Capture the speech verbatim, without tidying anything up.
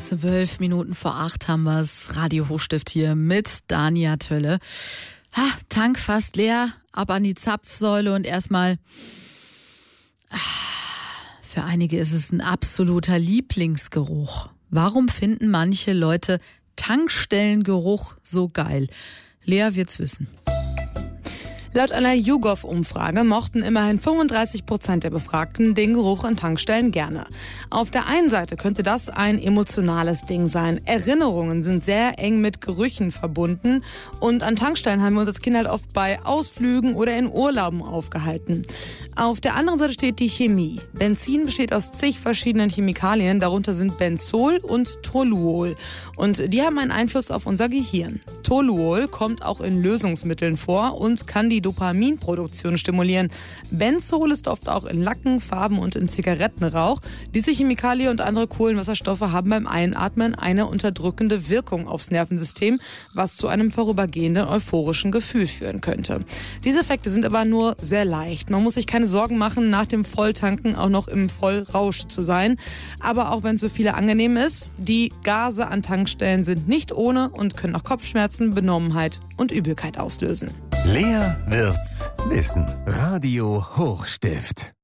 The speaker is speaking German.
Zwölf Minuten vor acht haben wir es. Radio Hochstift hier mit Dania Tölle. Ha, Tank fast leer, ab an die Zapfsäule und erstmal. Für einige ist es ein absoluter Lieblingsgeruch. Warum finden manche Leute Tankstellengeruch so geil? Lea wird's wissen. Laut einer YouGov-Umfrage mochten immerhin fünfunddreißig Prozent der Befragten den Geruch an Tankstellen gerne. Auf der einen Seite könnte das ein emotionales Ding sein. Erinnerungen sind sehr eng mit Gerüchen verbunden und an Tankstellen haben wir uns als Kinder halt oft bei Ausflügen oder in Urlauben aufgehalten. Auf der anderen Seite steht die Chemie. Benzin besteht aus zig verschiedenen Chemikalien, darunter sind Benzol und Toluol. Und die haben einen Einfluss auf unser Gehirn. Toluol kommt auch in Lösungsmitteln vor und kann die Dopaminproduktion stimulieren. Benzol ist oft auch in Lacken, Farben und in Zigarettenrauch. Diese Chemikalien und andere Kohlenwasserstoffe haben beim Einatmen eine unterdrückende Wirkung aufs Nervensystem, was zu einem vorübergehenden euphorischen Gefühl führen könnte. Diese Effekte sind aber nur sehr leicht. Man muss sich keine Sorgen machen, nach dem Volltanken auch noch im Vollrausch zu sein. Aber auch wenn es für viele angenehm ist, die Gase an Tankstellen sind nicht ohne und können auch Kopfschmerzen, Benommenheit und Übelkeit auslösen. Lea wird's wissen. Radio Hochstift.